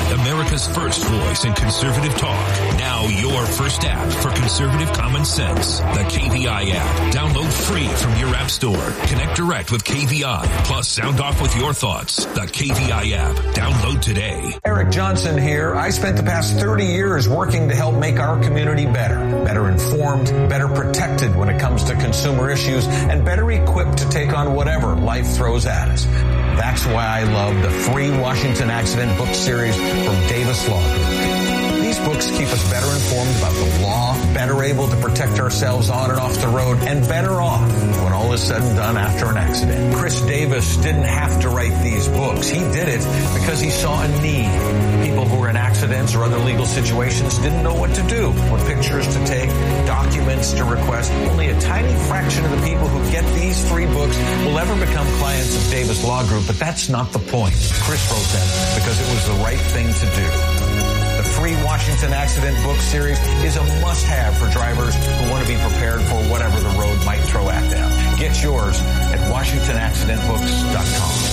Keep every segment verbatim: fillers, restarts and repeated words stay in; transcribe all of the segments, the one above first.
America's first voice in conservative talk. Now your first app for conservative common sense. The K V I app. Download free from your app store. Connect direct with K V I. Plus sound off with your thoughts. The K V I app. Download today. Eric Johnson here. I spent the past thirty years working to help make our community better. Better informed, better protected when it comes to consumer issues, and better equipped to take on whatever life throws at us. That's why I love the free Washington Accident book series from Davis Law Group. These books keep us better informed about the law, better able to protect ourselves on and off the road, and better off when all is said and done after an accident. Chris Davis didn't have to write these books. He did it because he saw a need. People who were in accidents or other legal situations didn't know what to do. What pictures to take, documents to request. Only a tiny fraction of the people who get these free books will ever become clients of Davis Law Group, but that's not the point. Chris wrote them because it was the right thing to do. The free Washington Accident book series is a must-have for drivers who want to be prepared for whatever the road might throw at them. Get yours at washington accident books dot com.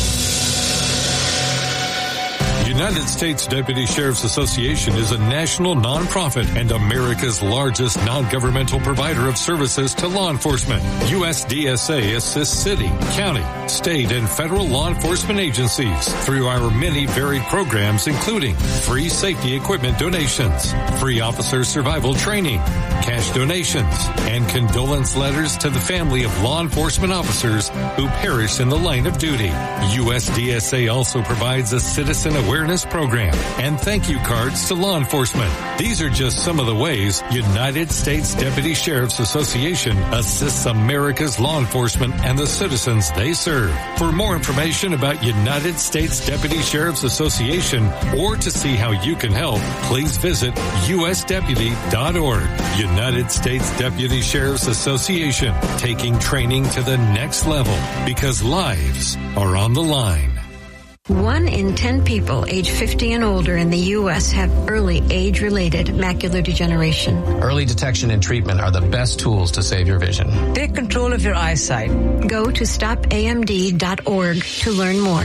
United States Deputy Sheriff's Association is a national nonprofit and America's largest non-governmental provider of services to law enforcement. U S D S A assists city, county, state, and federal law enforcement agencies through our many varied programs, including free safety equipment donations, free officer survival training, cash donations, and condolence letters to the family of law enforcement officers who perish in the line of duty. U S D S A also provides a citizen awareness program and thank you cards to law enforcement. These are just some of the ways United States Deputy Sheriff's Association assists America's law enforcement and the citizens they serve. For more information about United States Deputy Sheriff's Association or to see how you can help, please visit U S deputy dot org. United States Deputy Sheriff's Association, taking training to the next level because lives are on the line. One in ten people age fifty and older in the U S have early age-related macular degeneration. Early detection and treatment are the best tools to save your vision. Take control of your eyesight. Go to stop A M D dot org to learn more.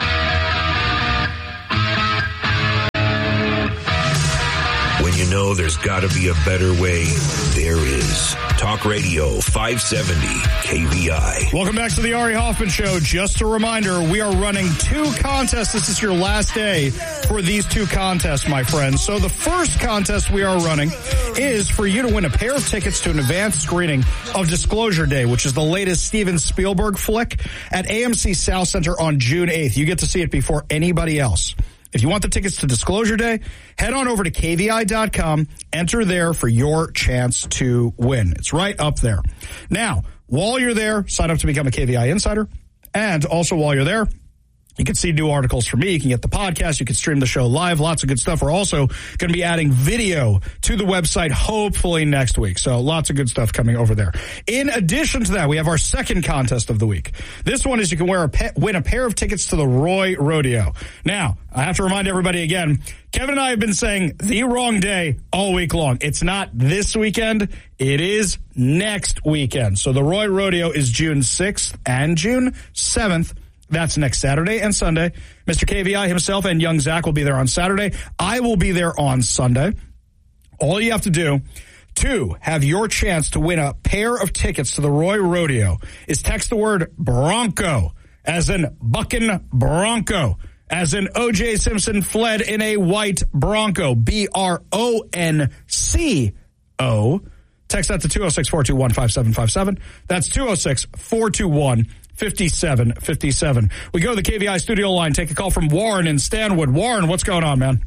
When you know there's got to be a better way, there is. Talk Radio five seventy K V I. Welcome back to the Ari Hoffman Show. Just a reminder, we are running two contests. This is your last day for these two contests, my friends. So the first contest we are running is for you to win a pair of tickets to an advanced screening of Disclosure Day, which is the latest Steven Spielberg flick at A M C South Center on June eighth. You get to see it before anybody else. If you want the tickets to Disclosure Day, head on over to K V I dot com, enter there for your chance to win. It's right up there. Now, while you're there, sign up to become a K V I Insider. And also while you're there, you can see new articles from me. You can get the podcast. You can stream the show live. Lots of good stuff. We're also going to be adding video to the website hopefully next week. So lots of good stuff coming over there. In addition to that, we have our second contest of the week. This one is you can wear a pe- win a pair of tickets to the Roy Rodeo. Now, I have to remind everybody again, Kevin and I have been saying the wrong day all week long. It's not this weekend. It is next weekend. So the Roy Rodeo is June sixth and June seventh. That's next Saturday and Sunday. Mister K V I himself and young Zach will be there on Saturday. I will be there on Sunday. All you have to do to have your chance to win a pair of tickets to the Roy Rodeo is text the word Bronco, as in bucking Bronco, as in O J Simpson fled in a white Bronco, B R O N C O. Text that to two oh six, four two one, five seven five seven. That's two oh six, four two one, five seven five seven. We go to the K V I studio line, take a call from Warren in Stanwood. Warren, what's going on, man?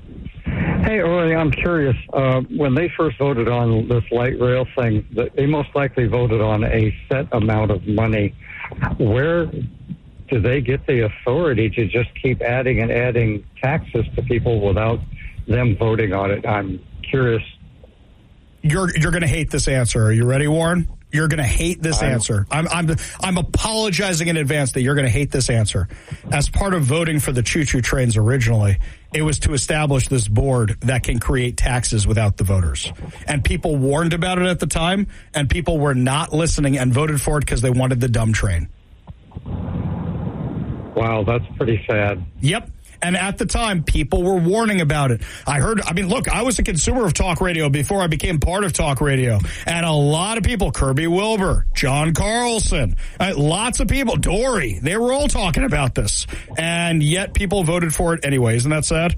Hey, Early, I'm curious. Uh, when they first voted on this light rail thing, they most likely voted on a set amount of money. Where do they get the authority to just keep adding and adding taxes to people without them voting on it? I'm curious. You're you're going to hate this answer. Are you ready, Warren? You're going to hate this I'm, answer. I'm I'm I'm apologizing in advance that you're going to hate this answer. As part of voting for the choo-choo trains originally, it was to establish this board that can create taxes without the voters. And people warned about it at the time, and people were not listening and voted for it because they wanted the dumb train. Wow, that's pretty sad. Yep. And at the time, people were warning about it. I heard, I mean, look, I was a consumer of talk radio before I became part of talk radio. And a lot of people, Kirby Wilbur, John Carlson, uh, lots of people, Dory, they were all talking about this. And yet people voted for it anyway. Isn't that sad?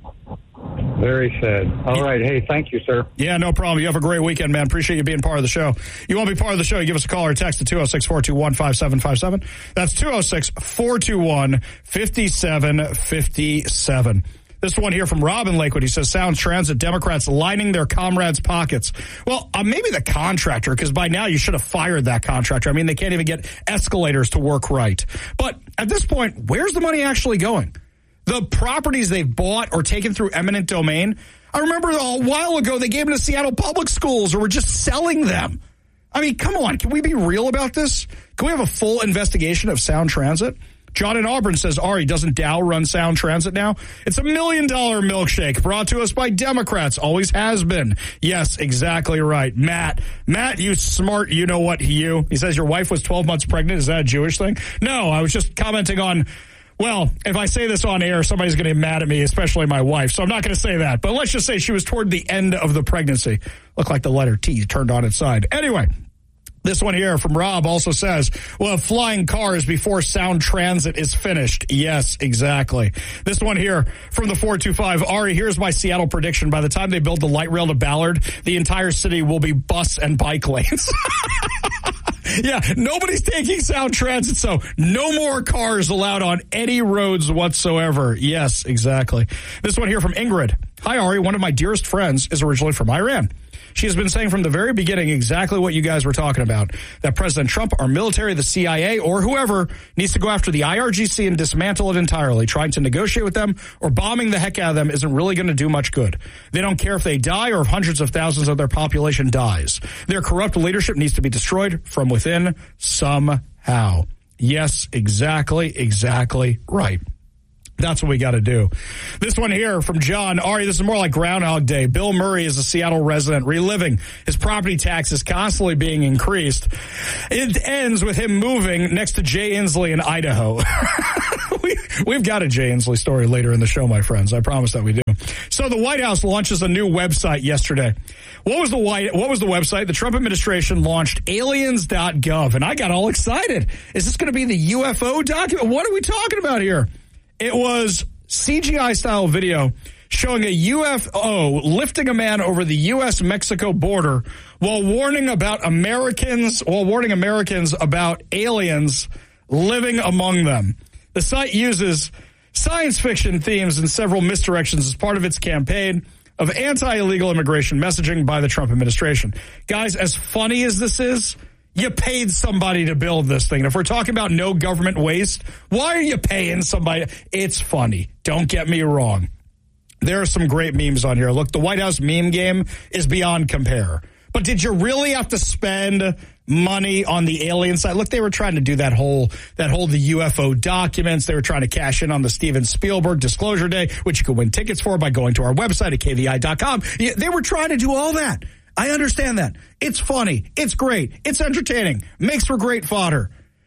Very sad. All right. Hey, thank you, sir. Yeah, no problem. You have a great weekend, man. Appreciate you being part of the show. You want to be part of the show, you give us a call or text at two oh six, four two one, five seven five seven. That's two oh six, four two one, five seven five seven. This one here from Robin Lakewood. He says, Sound Transit, Democrats lining their comrades' pockets. Well, uh, maybe the contractor, because by now you should have fired that contractor. I mean, they can't even get escalators to work right. But at this point, where's the money actually going? The properties they've bought or taken through eminent domain. I remember a while ago they gave them to Seattle Public Schools or were just selling them. I mean, come on. Can we be real about this? Can we have a full investigation of Sound Transit? John in Auburn says, Ari, doesn't Dow run Sound Transit now? It's a million dollar milkshake brought to us by Democrats. Always has been. Yes, exactly right. Matt, Matt, you smart, you know what, you. He says your wife was twelve months pregnant. Is that a Jewish thing? No, I was just commenting on, well, if I say this on air, somebody's going to be mad at me, especially my wife. So I'm not going to say that. But let's just say she was toward the end of the pregnancy. Looked like the letter T turned on its side. Anyway, this one here from Rob also says, we'll have flying cars before Sound Transit is finished. Yes, exactly. This one here from the four two five. Ari, here's my Seattle prediction. By the time they build the light rail to Ballard, the entire city will be bus and bike lanes. Yeah, nobody's taking Sound Transit, so no more cars allowed on any roads whatsoever. Yes, exactly. This one here from Ingrid. Hi, Ari. One of my dearest friends is originally from Iran. She has been saying from the very beginning exactly what you guys were talking about, that President Trump, our military, the C I A, or whoever needs to go after the I R G C and dismantle it entirely. Trying to negotiate with them or bombing the heck out of them isn't really going to do much good. They don't care if they die or if hundreds of thousands of their population dies. Their corrupt leadership needs to be destroyed from within somehow. Yes, exactly, exactly right. That's what we got to do. This one here from John. Ari, this is more like Groundhog Day. Bill Murray is a Seattle resident reliving his property taxes constantly being increased. It ends with him moving next to Jay Inslee in Idaho. we, we've got a Jay Inslee story later in the show, my friends. I promise that we do. So the White House launches a new website yesterday. What was the White, what was the website? The Trump administration launched aliens dot gov, and I got all excited. Is this going to be the U F O document? What are we talking about here? It was C G I-style video showing a U F O lifting a man over the U S Mexico border while warning about Americans, while warning Americans about aliens living among them. The site uses science fiction themes and several misdirections as part of its campaign of anti-illegal immigration messaging by the Trump administration. Guys, as funny as this is, you paid somebody to build this thing. If we're talking about no government waste, why are you paying somebody? It's funny. Don't get me wrong. There are some great memes on here. Look, the White House meme game is beyond compare. But did you really have to spend money on the alien side? Look, they were trying to do that whole, that whole the U F O documents. They were trying to cash in on the Steven Spielberg Disclosure Day, which you can win tickets for by going to our website at K V I dot com. They were trying to do all that. I understand that. It's funny. It's great. It's entertaining. Makes for great fodder.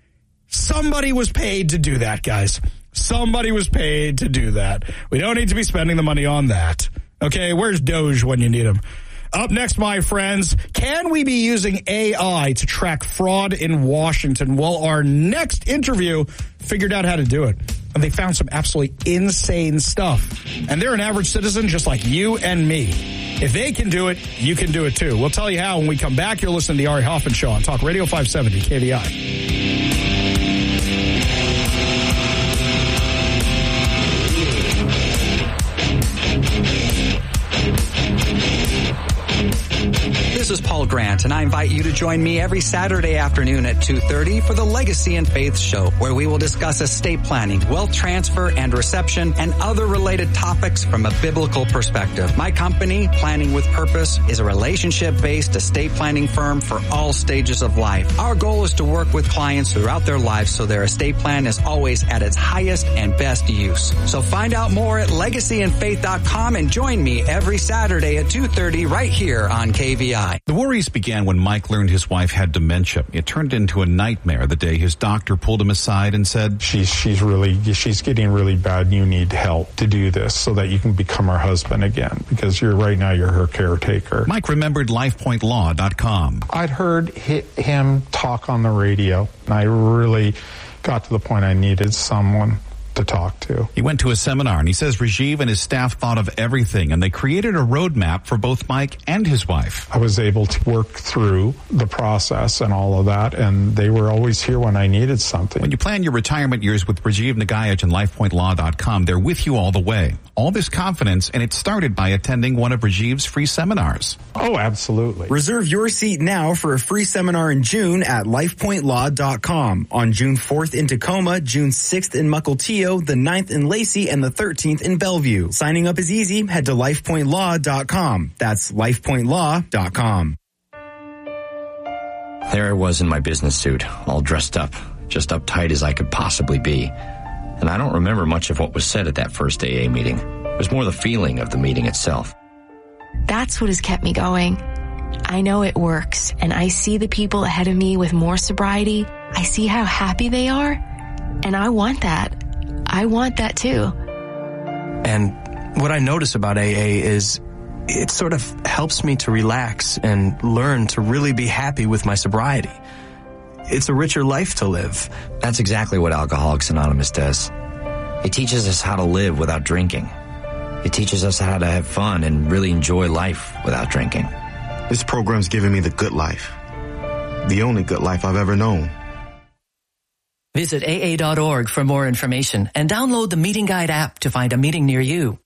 Somebody was paid to do that, guys. Somebody was paid to do that. We don't need to be spending the money on that. Okay, where's Doge when you need him? Up next, my friends, can we be using A I to track fraud in Washington? Well, our next interview figured out how to do it. And they found some absolutely insane stuff. And they're an average citizen just like you and me. If they can do it, you can do it too. We'll tell you how when we come back. You're listening to the Ari Hoffman Show on Talk Radio five seventy K V I. This is Paul Grant, and I invite you to join me every Saturday afternoon at two thirty for the Legacy and Faith Show, where we will discuss estate planning, wealth transfer and reception, and other related topics from a biblical perspective. My company, Planning with Purpose, is a relationship-based estate planning firm for all stages of life. Our goal is to work with clients throughout their lives so their estate plan is always at its highest and best use. So find out more at legacy and faith dot com and join me every Saturday at two thirty right here on K V I. The worries days began when Mike learned his wife had dementia. It turned into a nightmare the day his doctor pulled him aside and said, She's, she's really, she's getting really bad. You need help to do this so that you can become her husband again, because you're right now you're her caretaker. Mike remembered life point law dot com. I'd heard him talk on the radio, and I really got to the point I needed someone to talk to. He went to a seminar, and he says Rajiv and his staff thought of everything, and they created a roadmap for both Mike and his wife. I was able to work through the process and all of that, and they were always here when I needed something. When you plan your retirement years with Rajiv Nagaich and life point law dot com, they're with you all the way. All this confidence, and it started by attending one of Rajiv's free seminars. Oh, absolutely. Reserve your seat now for a free seminar in June at life point law dot com. On June fourth in Tacoma, June sixth in Mukilteo, the ninth in Lacey, and the thirteenth in Bellevue. Signing up is easy. Head to life point law dot com. That's life point law dot com. There I was in my business suit, all dressed up, just uptight as I could possibly be. And I don't remember much of what was said at that first A A meeting. It was more the feeling of the meeting itself. That's what has kept me going. I know it works, and I see the people ahead of me with more sobriety. I see how happy they are, and I want that. I want that too. And what I notice about A A is it sort of helps me to relax and learn to really be happy with my sobriety. It's a richer life to live. That's exactly what Alcoholics Anonymous does. It teaches us how to live without drinking. It teaches us how to have fun and really enjoy life without drinking. This program's given me the good life. The only good life I've ever known. Visit A A dot org for more information and download the Meeting Guide app to find a meeting near you.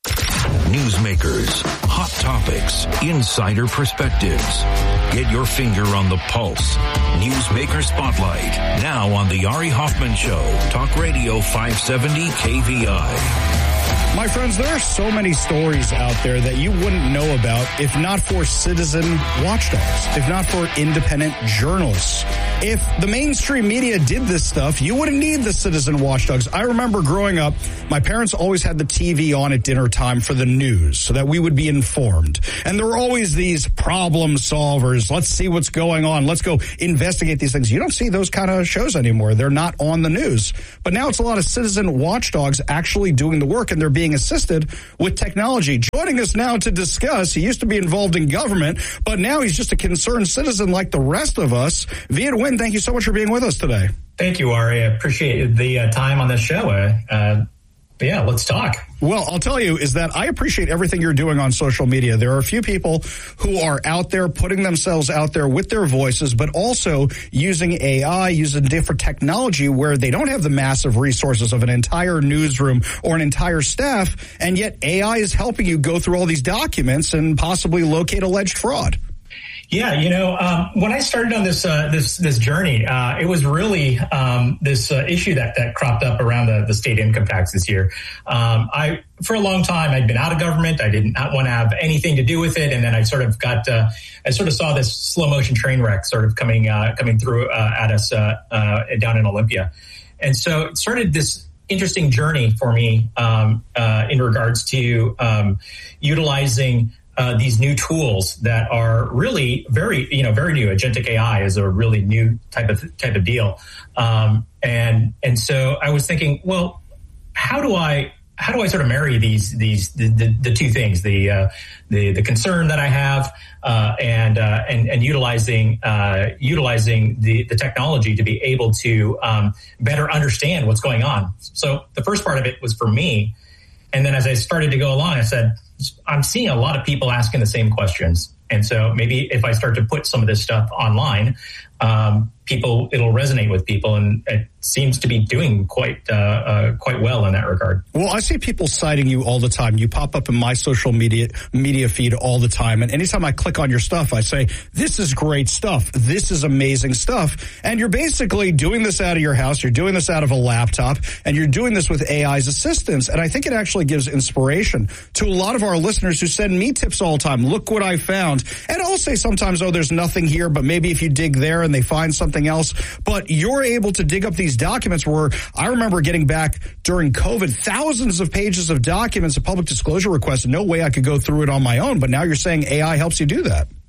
Newsmakers, hot topics, insider perspectives. Get your finger on the pulse. Newsmaker Spotlight, now on the Ari Hoffman Show. Talk Radio five seventy K V I. My friends, there are so many stories out there that you wouldn't know about if not for citizen watchdogs, if not for independent journalists. If the mainstream media did this stuff, you wouldn't need the citizen watchdogs. I remember growing up, my parents always had the T V on at dinner time for the news so that we would be informed. And there were always these problem solvers. Let's see what's going on. Let's go investigate these things. You don't see those kind of shows anymore. They're not on the news. But now it's a lot of citizen watchdogs actually doing the work, and they're being assisted with technology. Joining us now to discuss, he used to be involved in government, but now he's just a concerned citizen like the rest of us. Viet Nguyen, thank you so much for being with us today. Thank you, Ari. I appreciate the uh, time on this show. Uh, uh, but yeah, let's talk. Well, I'll tell you is that I appreciate everything you're doing on social media. There are a few people who are out there putting themselves out there with their voices, but also using A I, using different technology where they don't have the massive resources of an entire newsroom or an entire staff, and yet A I is helping you go through all these documents and possibly locate alleged fraud. Yeah, you know, um, when I started on this uh, this this journey, uh, it was really um, this uh, issue that that cropped up around the, the state income tax this year. Um, I for a long time I'd been out of government. I did not want to have anything to do with it, and then I sort of got uh, I sort of saw this slow motion train wreck sort of coming uh, coming through uh, at us uh, uh, down in Olympia, and so it started this interesting journey for me um, uh, in regards to um, utilizing. Uh, these new tools that are really very, you know, very new. Agentic A I is a really new type of type of deal, um, and and so I was thinking, well, how do I how do I sort of marry these these the, the, the two things, the uh, the the concern that I have uh, and uh, and and utilizing uh, utilizing the the technology to be able to um, better understand what's going on. So the first part of it was for me, and then as I started to go along, I said, I'm seeing a lot of people asking the same questions. And so maybe if I start to put some of this stuff online, um, people, it'll resonate with people. And it seems to be doing quite, uh, uh, quite well in that regard. Well, I see people citing you all the time. You pop up in my social media, media feed all the time. And anytime I click on your stuff, I say, this is great stuff. This is amazing stuff. And you're basically doing this out of your house. You're doing this out of a laptop, and you're doing this with A I's assistance. And I think it actually gives inspiration to a lot of our listeners who send me tips all the time. Look what I found. And I'll say sometimes, oh, there's nothing here, but maybe if you dig there and they find something else. But you're able to dig up these documents where I remember getting back during COVID, thousands of pages of documents, of public disclosure requests. No way I could go through it on my own. But now you're saying A I helps you do that.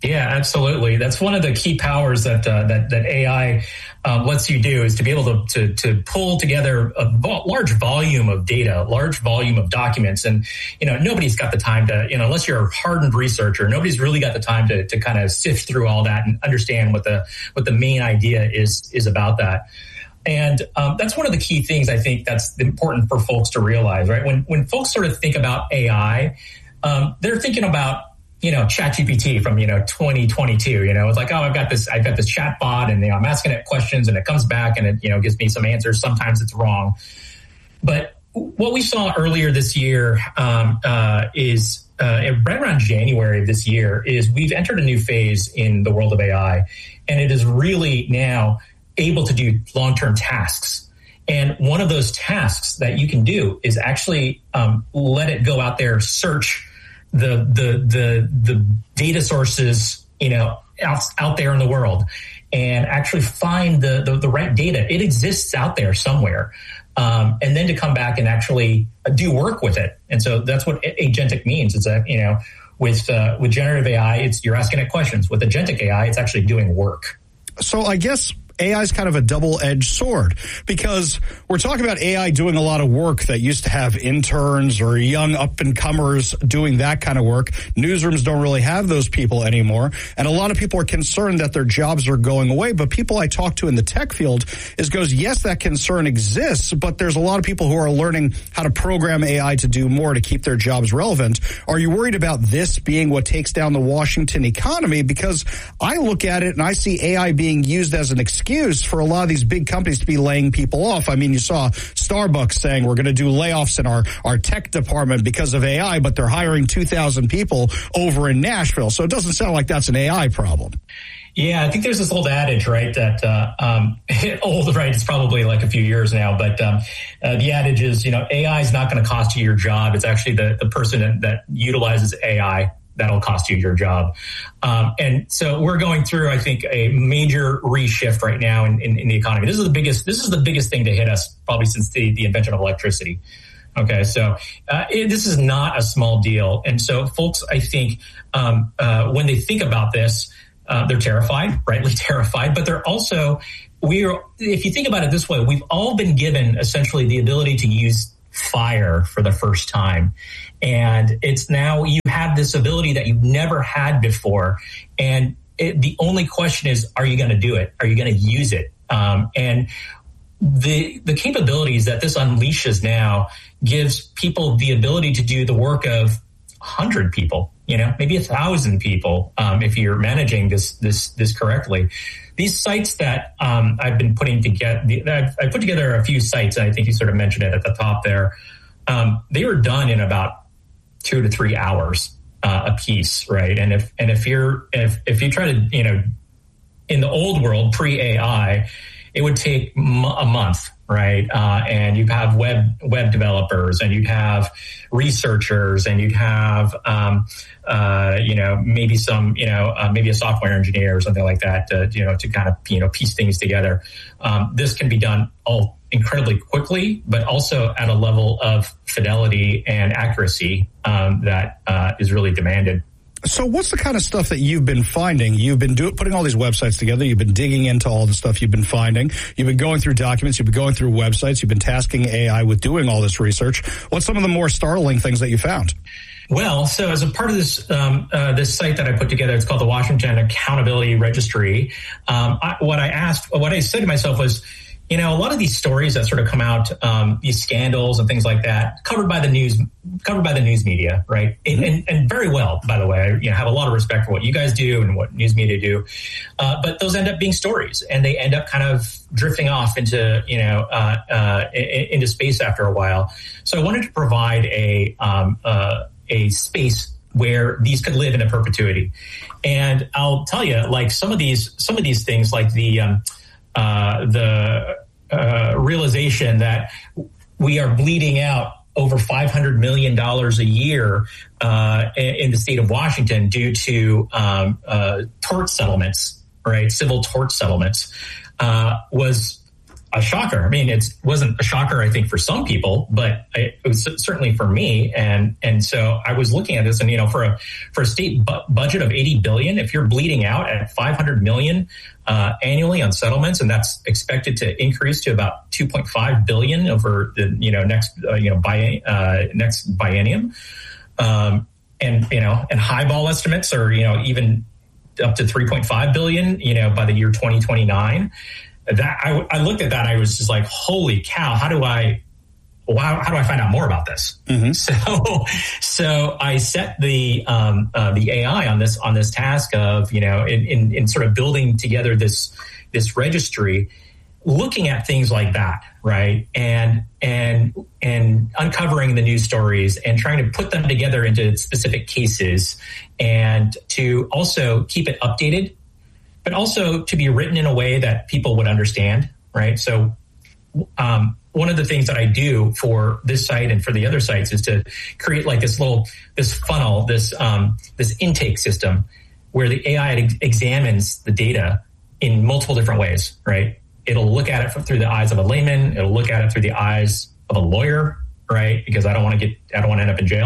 Yeah, absolutely. That's one of the key powers that uh, that that A I uh, lets you do, is to be able to to, to pull together a vo- large volume of data, large volume of documents. And, you know, nobody's got the time to, you know, unless you're a hardened researcher, nobody's really got the time to to kind of sift through all that and understand what the what the main idea is is about that. And um, that's one of the key things I think that's important for folks to realize, right? When when folks sort of think about A I, um, they're thinking about, you know, ChatGPT from, you know, twenty twenty-two, you know, it's like, oh, I've got this, I've got this chat bot, and, you know, I'm asking it questions and it comes back and it, you know, gives me some answers. Sometimes it's wrong. But what we saw earlier this year um, uh, is uh, right around January of this year is we've entered a new phase in the world of A I, and it is really now able to do long-term tasks. And one of those tasks that you can do is actually um, let it go out there, search the the the the data sources, you know, out, out there in the world, and actually find the, the the right data. It exists out there somewhere, um, and then to come back and actually do work with it. And so that's what agentic means. It's a, you know, with uh, with generative A I, it's you're asking it questions. With agentic A I, it's actually doing work. So I guess A I is kind of a double-edged sword, because we're talking about A I doing a lot of work that used to have interns or young up-and-comers doing that kind of work. Newsrooms don't really have those people anymore, and a lot of people are concerned that their jobs are going away. But people I talk to in the tech field is goes, yes, that concern exists, but there's a lot of people who are learning how to program A I to do more to keep their jobs relevant. Are you worried about this being what takes down the Washington economy? Because I look at it and I see A I being used as an excuse for a lot of these big companies to be laying people off. I mean, you saw Starbucks saying we're going to do layoffs in our, our tech department because of A I, but they're hiring two thousand people over in Nashville. So it doesn't sound like that's an A I problem. Yeah, I think there's this old adage, right, that uh, um, old, right, it's probably like a few years now, but um, uh, the adage is, you know, A I is not going to cost you your job. It's actually the, the person that, that utilizes A I that'll cost you your job. Um, and so we're going through, I think, a major reshift right now in, in, in the economy. This is the biggest, this is the biggest thing to hit us probably since the, the invention of electricity. Okay. So, uh, it, this is not a small deal. And so folks, I think, um, uh, when they think about this, uh, they're terrified, rightly terrified, but they're also, we're, if you think about it this way, we've all been given essentially the ability to use fire for the first time. And it's now you have this ability that you've never had before. And it, the only question is, are you going to do it? Are you going to use it? Um, and the the capabilities that this unleashes now gives people the ability to do the work of a hundred people, you know, maybe a thousand people, um, if you're managing this this this correctly. These sites that um, I've been putting together, I've, I put together a few sites, and I think you sort of mentioned it at the top there. Um, they were done in about two to three hours uh, a piece, right? And if and if you're if if you try to, you know, in the old world pre-A I, it would take m- a month, right? Uh, and you'd have web web developers, and you'd have researchers, and you'd have um, uh, you know, maybe some, you know, uh, maybe a software engineer or something like that, to, you know, to kind of, you know, piece things together. Um, this can be done all incredibly quickly, but also at a level of fidelity and accuracy um, that uh, is really demanded. So what's the kind of stuff that you've been finding? You've been do- putting all these websites together. You've been digging into all the stuff you've been finding. You've been going through documents. You've been going through websites. You've been tasking A I with doing all this research. What's some of the more startling things that you found? Well, so as a part of this um, uh, this site that I put together, it's called the Washington Accountability Registry. Um, I, what I asked, what I said to myself was, you know, a lot of these stories that sort of come out, um, these scandals and things like that, covered by the news, covered by the news media, right? Mm-hmm. And, and very well, by the way. I you know, have a lot of respect for what you guys do and what news media do. Uh, but those end up being stories, and they end up kind of drifting off into, you know, uh, uh, into space after a while. So I wanted to provide a um, uh, a space where these could live in a perpetuity. And I'll tell you, like some of these, some of these things, like the um, uh, the uh, realization that we are bleeding out over five hundred million dollars a year uh, in the state of Washington due to um, uh, tort settlements, right? Civil tort settlements uh, was a shocker. I mean, it wasn't a shocker, I think, for some people, but it was certainly for me. And and so I was looking at this, and you know, for a for a state bu- budget of eighty billion dollars, if you're bleeding out at five hundred million dollars uh, annually on settlements, and that's expected to increase to about two point five billion dollars over the you know next uh, you know bi- uh, next biennium, um, and you know, and highball estimates are you know even up to three point five billion dollars, you know, by the year twenty twenty-nine. That I, I looked at that, I was just like, holy cow, how do I, wow, how do I find out more about this? Mm-hmm. So, so I set the, um, uh, the A I on this, on this task of, you know, in, in, in sort of building together this, this registry, looking at things like that, right? And, and, and uncovering the news stories and trying to put them together into specific cases, and to also keep it updated, but also to be written in a way that people would understand, right? So um, one of the things that I do for this site and for the other sites is to create like this little, this funnel, this um, this intake system where the A I ex- examines the data in multiple different ways, right? It'll look at it from, through the eyes of a layman. It'll look at it through the eyes of a lawyer, right? Because I don't want to get, I don't want to end up in jail.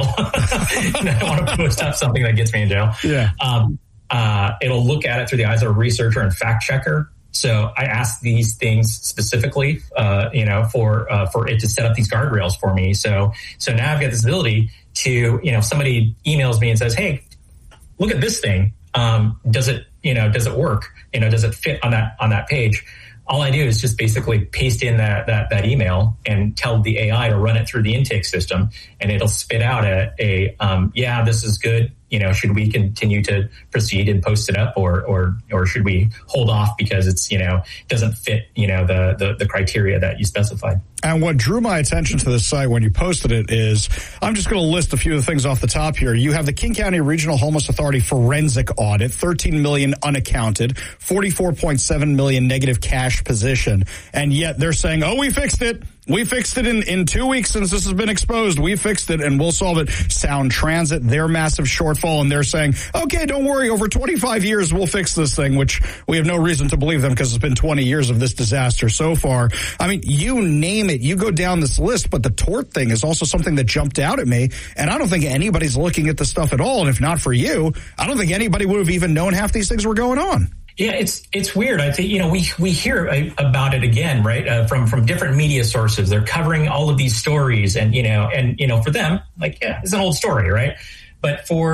And I don't want to post up something that gets me in jail. Yeah. Um, Uh, it'll look at it through the eyes of a researcher and fact checker. So I ask these things specifically, uh, you know, for uh, for it to set up these guardrails for me. So so now I've got this ability to, you know, if somebody emails me and says, "Hey, look at this thing. Um, does it, you know, does it work? You know, does it fit on that on that page?" All I do is just basically paste in that that that email and tell the A I to run it through the intake system, and it'll spit out a, a um, yeah, this is good. You know, should we continue to proceed and post it up, or or or should we hold off because it's, you know, doesn't fit, you know, the the, the criteria that you specified. And what drew my attention to this site when you posted it is, I'm just going to list a few of the things off the top here. You have the King County Regional Homeless Authority forensic audit, thirteen million dollars unaccounted, forty-four point seven million dollars negative cash position. And yet they're saying, oh, we fixed it. We fixed it in, in two weeks since this has been exposed. We fixed it and we'll solve it. Sound Transit, their massive shortfall, and they're saying, okay, don't worry, over twenty-five years we'll fix this thing, which we have no reason to believe them because it's been twenty years of this disaster so far. I mean, you name it, you go down this list, but the tort thing is also something that jumped out at me, and I don't think anybody's looking at this stuff at all, and if not for you, I don't think anybody would have even known half these things were going on. Yeah, it's it's weird. I think, you know, we we hear about it again, right? Uh, from from different media sources. They're covering all of these stories, and you know, and you know, for them, like, yeah, it's an old story, right? But for